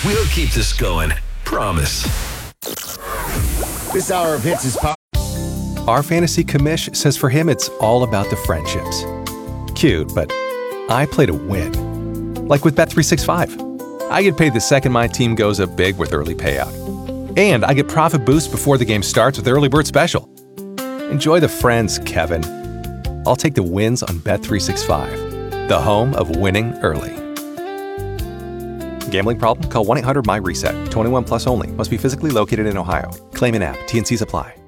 We'll keep this going. Promise. This hour of hits is pop. Our fantasy commish says for him it's all about the friendships. Cute, but I play to win. Like with Bet365. I get paid the second my team goes up big with early payout. And I get profit boost before the game starts with Early Bird Special. Enjoy the friends, Kevin. I'll take the wins on Bet365, the home of winning early. Gambling problem? Call 1-800-MY-RESET. 21 plus only. Must be physically located in Ohio. Claim in app. T&Cs apply.